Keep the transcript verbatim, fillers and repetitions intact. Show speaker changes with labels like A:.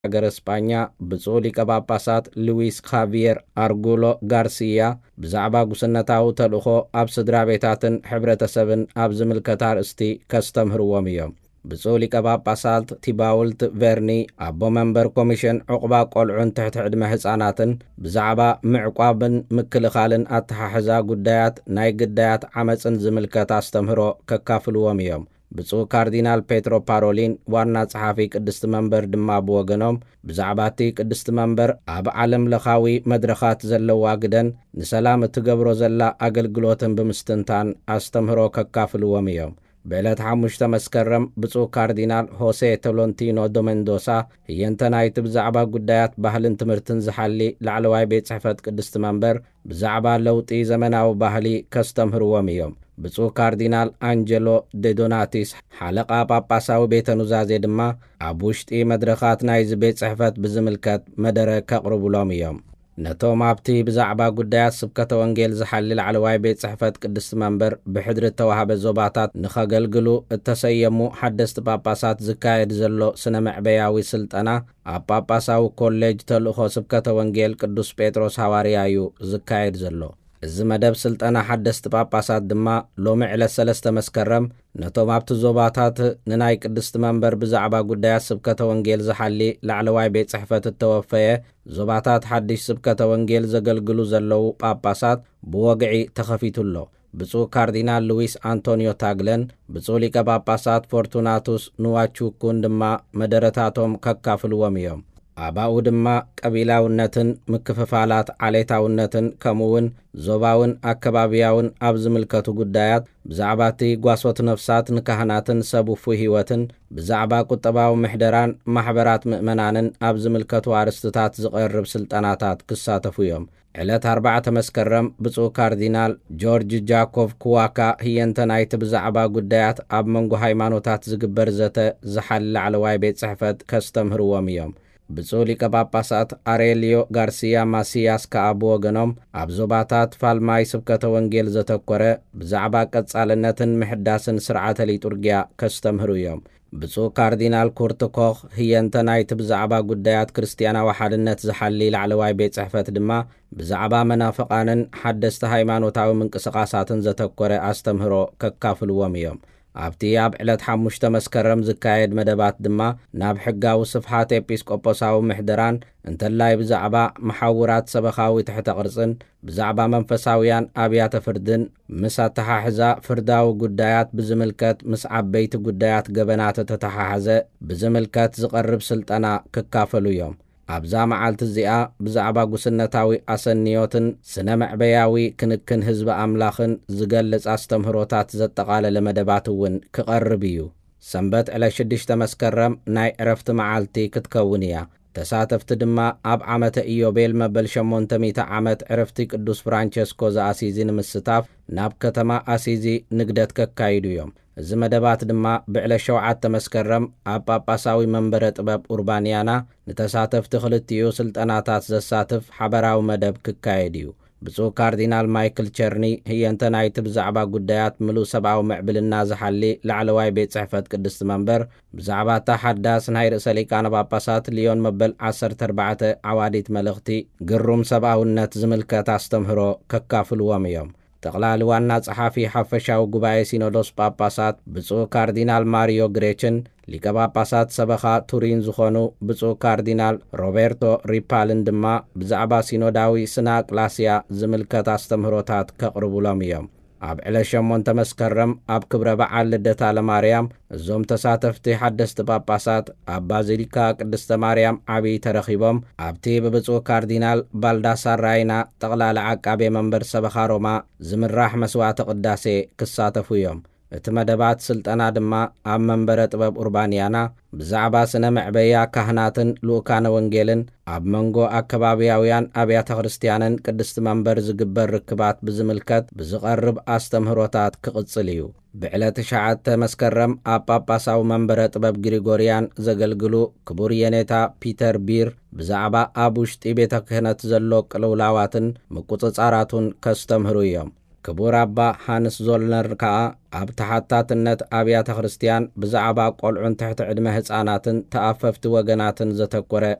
A: ሀገር እስጳኛ ብፁዕ ሊቀ ጳጳሳት ሉዊስ ካቪየር አርጉሎ ጋርሲያ ብዛዕባ ጉስነታዊ ተልእኾ ኣብ ስድራ ቤታትን ሕብረተሰብን ኣብ ዝምልከት ኣርእስቲ ከስተምህርዎም እዮም። ብፁዕ ሊቀ ጳጳሳት ቲባውልት ቨርኒ ኣቦ መንበር ኮሚሽን ዕቁባ ቆልዑን ትሕቲ ዕድመ ህፃናትን ብዛዕባ ምዕቋብን ምክልኻልን ኣተሓሕዛ ጉዳያት ናይ ግዳያት ዓመፅን ዝምልከት ኣስተምህሮ ከካፍልዎም እዮም። ብፁዕ ካርዲናል ፔትሮ ፓሮሊን ዋና ጸሓፊ ቅድስቲ መንበር ድማ ብወገኖም ብዛዕባቲ ቅድስቲ መንበር ኣብ ዓለም ለኻዊ መድረኻት ዘለዋ ግደን ንሰላም እትገብሮ ዘላ ኣገልግሎትን ብምስትንታን ኣስተምህሮ ከካፍልዎም እዮም። ብዕለት ሓሙሽተ መስከረም ብፁዕ ካርዲናል ሆሴ ቶሎንቲኖ ዶሜንዶሳ ህየንተ ናይቲ ብዛዕባ ጉዳያት ባህልን ትምህርትን ዝሓሊ ላዕለዋይ ቤት ጽሕፈት ቅድስቲ መንበር ብዛዕባ ለውጢ ዘመናዊ ባህሊ ከስተምህርዎም እዮም። ብፁዕ ካርዲናል አንጀሎ ዴዶናቲስ ሓለቓ ጳጳሳዊ ቤተ ኑዛዜ ድማ ኣብ ውሽጢ መድረኻት ናይዚ ቤት ጽሕፈት ብዝምልከት መደረ ከቕርብሎም እዮም። ነቶም ኣብቲ ብዛዕባ ጉዳያት ስብከተ ወንጌል ዝሓሊ ላዕለዋይ ቤት ጽሕፈት ቅድስቲ መንበር ብሕድሪ ተዋሃበ ዞባታት ንኸገልግሉ እተሰየሙ ሓደስቲ ጳጳሳት ዝካየድ ዘሎ ስነ መዕበያዊ ስልጠና ኣብ ጳጳሳዊ ኮሌጅ ተልእኾ ስብከተ ወንጌል ቅዱስ ጴጥሮስ ሃዋርያ እዩ ዝካየድ ዘሎ። እዚ መደብ ስልጠና ሓደስቲ ጳጳሳት ድማ ሎሚ ዕለት ሰለስተ መስከረም ነቶም ኣብቲ ዞባታት ንናይ ቅድስቲ መንበር ብዛዕባ ጉዳያት ስብከተ ወንጌል ዝሓሊ ላዕለዋይ ቤት ጽሕፈት እተወፈየ ዞባታት ሓድሽ ስብከተ ወንጌል ዘገልግሉ ዘለዉ ጳጳሳት ብወግዒ ተኸፊቱሎ። ብፁዕ ካርዲናል ሉዊስ አንቶኒዮ ታግለን ብፁዕ ሊቀ ጳጳሳት ፎርቱናቱስ ንዋቹኩን ድማ መደረታቶም ከካፍልዎም እዮም። ኣባኡ ድማ ቀቢላውነትን ምክፍፋላት ዓሌታውነትን ከምኡውን ዞባውን ኣከባብያውን ኣብ ዝምልከቱ ጉዳያት ብዛዕባቲ ጓሶት ነፍሳት ንካህናትን ሰቡፉ ህይወትን ብዛዕባ ቁጠባዊ ምሕደራን ማሕበራት ምእመናንን ኣብ ዝምልከቱ ኣርእስትታት ዝቐርብ ስልጠናታት ክሳተፉ እዮም። ዕለት ኣርባዕተ መስከረም ብፁዕ ካርዲናል ጆርጅ ጃኮቭ ኩዋካ ህየንተ ናይቲ ብዛዕባ ጉዳያት ኣብ መንጎ ሃይማኖታት ዝግበር ዘተ ዝሓሊ ላዕለዋይ ቤት ጽሕፈት ከስተምህርዎም እዮም። ብፁዕ ሊቀ ጳጳሳት አሬልዮ ጋርሲያ ማሲያስ ከኣ ብወገኖም ኣብ ዞባታት ፋልማይ ስብከተ ወንጌል ዘተኰረ ብዛዕባ ቀጻልነትን ምሕዳስን ስርዓተ ሊጡርግያ ከስተምህሩ እዮም። ብፁዕ ካርዲናል ኩርት ኮኽ ህየንተ ናይቲ ብዛዕባ ጉዳያት ክርስቲያናዊ ሓድነት ዝሓሊ ላዕለዋይ ቤት ጽሕፈት ድማ ብዛዕባ መናፍቓንን ሓደስቲ ሃይማኖታዊ ምንቅስቓሳትን ዘተኰረ ኣስተምህሮ ከካፍልዎም እዮም። ኣብቲ ኣብ ዕለት ሓሙሽተ መስከረም ዝካየድ መደባት ድማ ናብ ሕጋዊ ስፍሓት ኤጲስቆጶሳዊ ምሕደራን እንተላይ ብዛዕባ መሓውራት ሰበኻዊ ትሕተ ቅርጽን ብዛዕባ መንፈሳውያን ኣብያተ ፍርድን ምስ ኣተሓሕዛ ፍርዳዊ ጉዳያት ብዝምልከት ምስ ዓበይቲ ጉዳያት ገበናት ተተሓሓዘ ብዝምልከት ዝቐርብ ስልጠና ክካፈሉ እዮም። ኣብዛ መዓልቲ እዚኣ ብዛዕባ ጉስነታዊ ኣሰንዮትን ስነ መዕበያዊ ክንክን ህዝቢ ኣምላኽን ዝገልጽ ኣስተምህሮታት ዘጠቓለለ መደባት እውን ክቐርብ እዩ። ሰንበት ዕለት ሽዱሽተ መስከረም ናይ ዕረፍቲ መዓልቲ ክትከውን እያ። ተሳተፍቲ ድማ ኣብ ዓመተ ኢዮቤል መበል ሸሞንተ ሚእቲ ዓመት ዕረፍቲ ቅዱስ ፍራንቸስኮ ዘኣሲዚ ንምስታፍ ናብ ከተማ ኣሲዚ ንግደት ከካይዱ እዮም። እዚ መደባት ድማ ብዕለት ሸውዓተ መስከረም ኣብ ጳጳሳዊ መንበረ ጥበብ ኡርባንያና ንተሳተፍቲ ክልቲኡ ስልጠናታት ዘሳትፍ ሓበራዊ መደብ ክካየድ እዩ። ብፁዕ ካርዲናል ማይክል ቸርኒ ህየንተ ናይቲ ብዛዕባ ጉዳያት ምሉእ ሰብኣዊ ምዕብልና ዝሓሊ ላዕለዋይ ቤት ጽሕፈት ቅድስቲ መንበር ብዛዕባ እታ ሓዳስ ናይ ርእሰ ሊቃነ ጳጳሳት ሊዮን መበል ዓሰርተ ኣርባዕተ ዓዋዲት መልእኽቲ ግሩም ሰብኣውነት ዝምልከት ኣስተምህሮ ከካፍልዎም እዮም። ጠቕላሊ ዋና ጸሓፊ ሓፈሻዊ ጉባኤ ሲኖዶስ ጳጳሳት ብፁዕ ካርዲናል ማሪዮ ግሬችን ሊቀ ጳጳሳት ሰበኻ ቱሪን ዝኾኑ ብፁዕ ካርዲናል ሮቤርቶ ሪፓልን ድማ ብዛዕባ ሲኖዳዊ ስነ ኣቅላስያ ዝምልከት ኣስተምህሮታት ከቕርቡሎም እዮም። ኣብ ዕለት ሸሞንተ መስከረም ኣብ ክብረ በዓል ልደታ ለማርያም እዞም ተሳተፍቲ ሓደስቲ ጳጳሳት ኣብ ባዚሊካ ቅድስተ ማርያም ዓብዪ ተረኺቦም ኣብቲ ብብፁዕ ካርዲናል ባልዳሳር ራይና ጠቕላላ ዓቃቤ መንበር ሰበኻ ሮማ ዝምራሕ መስዋዕተ ቅዳሴ ክሳተፉ እዮም። እቲ መደባት ስልጠና ድማ ኣብ መንበረ ጥበብ ኡርባንያና ብዛዕባ ስነ መዕበያ ካህናትን ልኡካነ ወንጌልን ኣብ መንጎ ኣከባብያውያን ኣብያተ ክርስቲያንን ቅድስቲ መንበር ዝግበር ርክባት ብዝምልከት ብዝቐርብ ኣስተምህሮታት ክቕጽል እዩ። ብዕለት ሸዓተ መስከረም ኣብ ጳጳሳዊ መንበረ ጥበብ ግሪጎርያን ዘገልግሉ ክቡር የኔታ ፒተር ቢር ብዛዕባ ኣብ ውሽጢ ቤተ ክህነት ዘሎ ቅልውላዋትን ምቁፅጻራቱን ከስተምህሩ እዮም። ክቡር ኣባ ሃንስ ዞልነር ከዓ ኣብ ተሓታትነት ኣብያተ ክርስቲያን ብዛዕባ ቆልዑን ትሕቲ ዕድመ ህፃናትን ተኣፈፍቲ ወገናትን ዘተኮረ